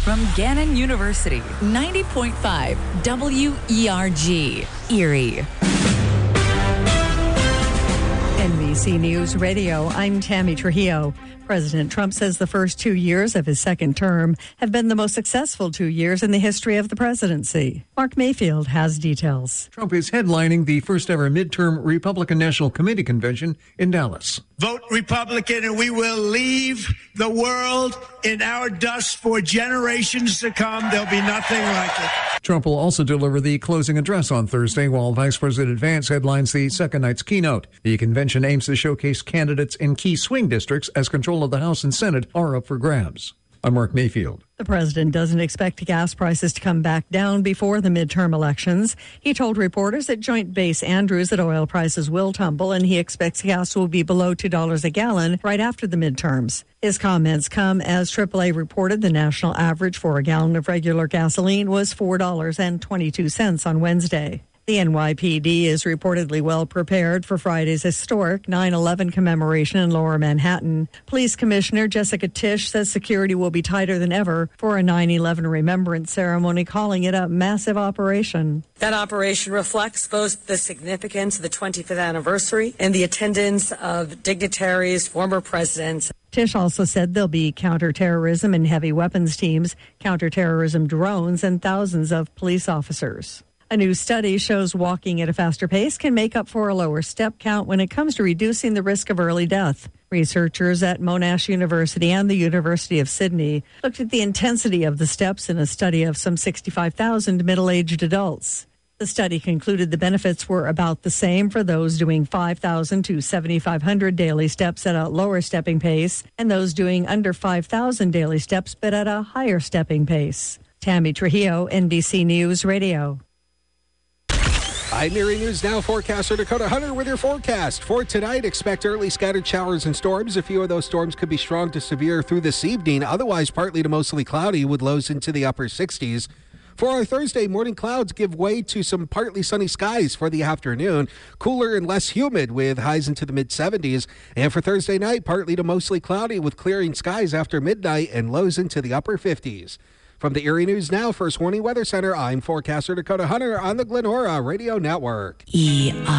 from Gannon University, 90.5 WERG, Erie. NBC News Radio, I'm Tammy Trujillo. President Trump says the first 2 years of his second term have been the most successful 2 years in the history of the presidency. Mark Mayfield has details. Trump is headlining the first ever midterm Republican National Committee convention in Dallas. Vote Republican and we will leave the world in our dust for generations to come. There'll be nothing like it. Trump will also deliver the closing address on Thursday, while Vice President Vance headlines the second night's keynote. The convention aims to showcase candidates in key swing districts as control of the House and Senate are up for grabs. I'm Mark Mayfield. The president doesn't expect gas prices to come back down before the midterm elections. He told reporters at Joint Base Andrews that oil prices will tumble and he expects gas will be below $2 a gallon right after the midterms. His comments come as AAA reported the national average for a gallon of regular gasoline was $4.22 on Wednesday. The NYPD is reportedly well prepared for Friday's historic 9/11 commemoration in Lower Manhattan. Police Commissioner Jessica Tisch says security will be tighter than ever for a 9/11 remembrance ceremony, calling it a massive operation. That operation reflects both the significance of the 25th anniversary and the attendance of dignitaries, former presidents. Tisch also said there'll be counterterrorism and heavy weapons teams, counterterrorism drones, and thousands of police officers. A new study shows walking at a faster pace can make up for a lower step count when it comes to reducing the risk of early death. Researchers at Monash University and the University of Sydney looked at the intensity of the steps in a study of some 65,000 middle-aged adults. The study concluded the benefits were about the same for those doing 5,000 to 7,500 daily steps at a lower stepping pace and those doing under 5,000 daily steps but at a higher stepping pace. Tammy Trujillo, NBC News Radio. I'm Erie News Now forecaster Dakota Hunter with your forecast. For tonight, expect early scattered showers and storms. A few of those storms could be strong to severe through this evening. Otherwise, partly to mostly cloudy with lows into the upper 60s. For our Thursday, morning clouds give way to some partly sunny skies for the afternoon. Cooler and less humid with highs into the mid-70s. And for Thursday night, partly to mostly cloudy with clearing skies after midnight and lows into the upper 50s. From the Erie News Now First Warning Weather Center, I'm forecaster Dakota Hunter on the Glenora Radio Network.